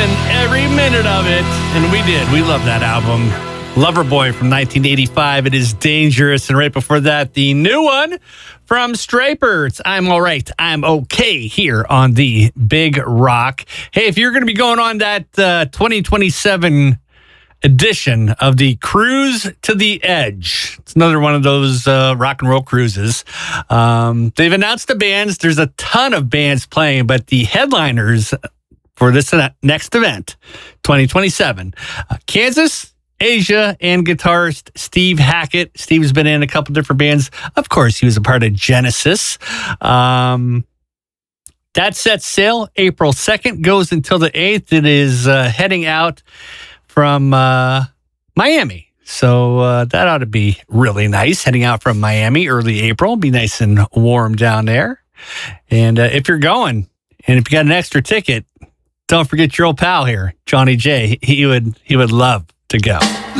loving every minute of it. And we did. We love that album. Loverboy from 1985. It is Dangerous. And right before that, the new one from Stryper. It's I'm All Right, I'm Okay here on the Big Rock. Hey, if you're going to be going on that 2027 edition of the Cruise to the Edge, it's another one of those rock and roll cruises. They've announced the bands. There's a ton of bands playing, but the headliners for this next event, 2027, Kansas, Asia, and guitarist Steve Hackett. Steve's been in a couple different bands. Of course, he was a part of Genesis. That sets sail April 2nd, goes until the 8th. It is heading out from Miami. So that ought to be really nice, heading out from Miami early April. Be nice and warm down there. And if you're going, and if you got an extra ticket, don't forget your old pal here, Johnny J. He would love to go.